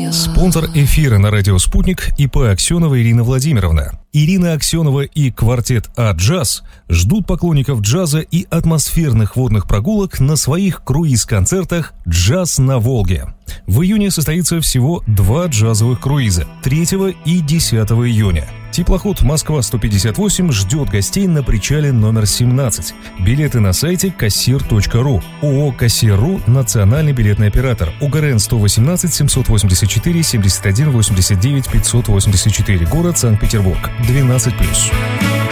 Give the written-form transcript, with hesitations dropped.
Спонсор эфира на радио «Спутник» ИП Аксенова Ирина Владимировна. Ирина Аксенова и квартет А-Джаз ждут поклонников джаза и атмосферных водных прогулок на своих круиз-концертах «Джаз на Волге». В июне состоится всего 2 джазовых круиза – 3 и 10 июня. Теплоход «Москва-158» ждет гостей на причале номер 17. Билеты на сайте kassir.ru. ООО «Кассир.ру» – национальный билетный оператор. УГРН 118 784 71 89 584. Город Санкт-Петербург. 12+.